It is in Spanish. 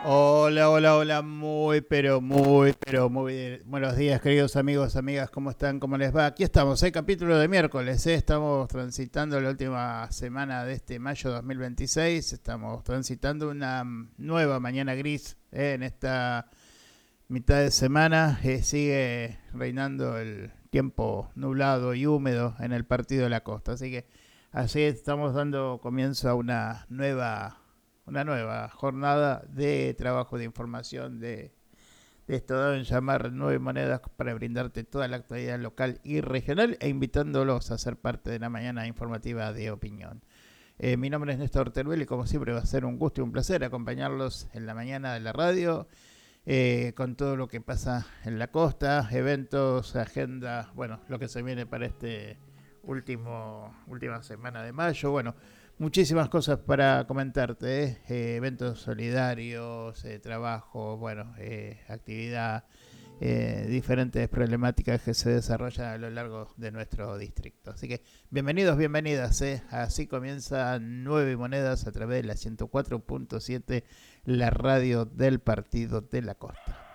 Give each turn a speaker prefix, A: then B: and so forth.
A: Hola, hola, hola, muy buenos días, queridos amigos, amigas, ¿cómo están? ¿Cómo les va? Aquí estamos, capítulo de miércoles, estamos transitando la última semana de este mayo 2026, estamos transitando una nueva mañana gris, en esta mitad de semana, sigue reinando el tiempo nublado y húmedo en el partido de la costa, así que así estamos dando comienzo a una nueva jornada de trabajo de información de esto dado en llamar Nueve Monedas para brindarte toda la actualidad local y regional e invitándolos a ser parte de la mañana informativa de opinión. Mi nombre es Néstor Teruel y como siempre va a ser un gusto y un placer acompañarlos en la mañana de la radio con todo lo que pasa en la costa, eventos, agenda, bueno, lo que se viene para este última semana de mayo, bueno, muchísimas cosas para comentarte, eventos solidarios, trabajo, bueno, actividad, diferentes problemáticas que se desarrollan a lo largo de nuestro distrito. Así que bienvenidos, bienvenidas, así comienza Nueve Monedas a través de la 104.7, la radio del Partido de la Costa.